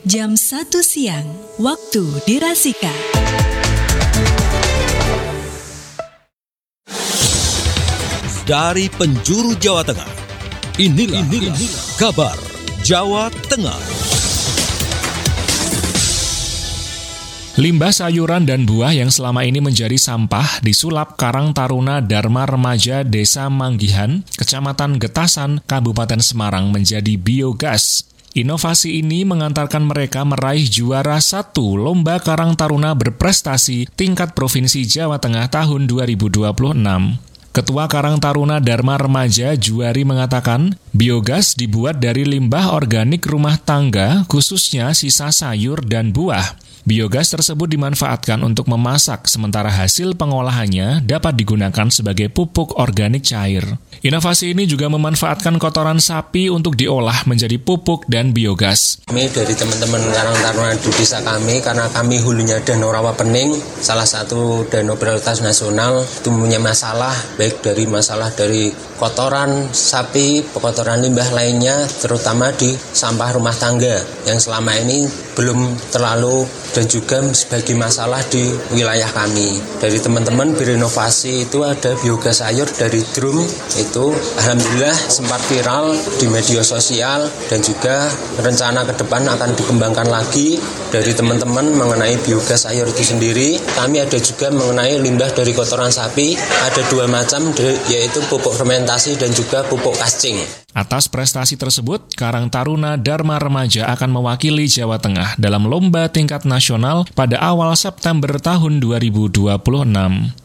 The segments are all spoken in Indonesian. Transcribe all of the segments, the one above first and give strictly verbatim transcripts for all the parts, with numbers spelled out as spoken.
jam satu siang, waktu dirasika. Dari penjuru Jawa Tengah, inilah, inilah kabar Jawa Tengah. Limbah sayuran dan buah yang selama ini menjadi sampah disulap Karang Taruna Dharma Remaja Desa Manggihan, Kecamatan Getasan, Kabupaten Semarang menjadi biogas. Inovasi ini mengantarkan mereka meraih juara satu Lomba Karang Taruna berprestasi tingkat Provinsi Jawa Tengah tahun dua ribu dua puluh enam. Ketua Karang Taruna Dharma Remaja Juari mengatakan, biogas dibuat dari limbah organik rumah tangga, khususnya sisa sayur dan buah. Biogas tersebut dimanfaatkan untuk memasak, sementara hasil pengolahannya dapat digunakan sebagai pupuk organik cair. Inovasi ini juga memanfaatkan kotoran sapi untuk diolah menjadi pupuk dan biogas. Kami dari teman-teman Karang Taruna di desa kami, karena kami hulunya Danau Rawapening, salah satu danau prioritas nasional, itu punya masalah, baik dari masalah dari kotoran sapi, kotoran limbah lainnya, terutama di sampah rumah tangga, yang selama ini belum terlalu dan juga sebagai masalah di wilayah kami. Dari teman-teman berinovasi itu ada biogas sayur dari drum, itu alhamdulillah sempat viral di media sosial dan juga rencana ke depan akan dikembangkan lagi dari teman-teman mengenai biogas sayur itu sendiri. Kami ada juga mengenai limbah dari kotoran sapi, ada dua macam yaitu pupuk fermentasi dan juga pupuk kascing. Atas prestasi tersebut, Karang Taruna Dharma Remaja akan mewakili Jawa Tengah dalam lomba tingkat nasional pada awal September tahun dua ribu dua puluh enam.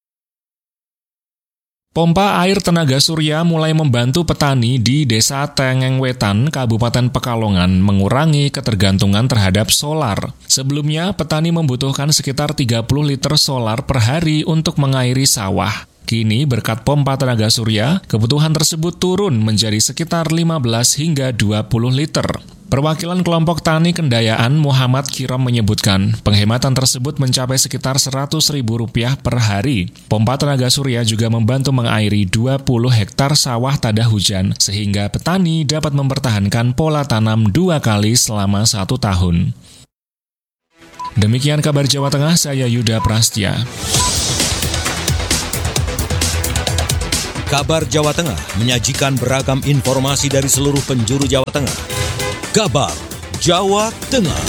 Pompa air tenaga surya mulai membantu petani di Desa Tengeng Wetan, Kabupaten Pekalongan mengurangi ketergantungan terhadap solar. Sebelumnya, petani membutuhkan sekitar tiga puluh liter solar per hari untuk mengairi sawah. Kini, berkat pompa tenaga surya, kebutuhan tersebut turun menjadi sekitar lima belas hingga dua puluh liter. Perwakilan kelompok tani Kendayaan Muhammad Kiram menyebutkan, penghematan tersebut mencapai sekitar seratus ribu rupiah per hari. Pompa tenaga surya juga membantu mengairi dua puluh hektar sawah tada hujan, sehingga petani dapat mempertahankan pola tanam dua kali selama satu tahun. Demikian kabar Jawa Tengah, saya Yuda Prastya. Kabar Jawa Tengah menyajikan beragam informasi dari seluruh penjuru Jawa Tengah. Kabar Jawa Tengah.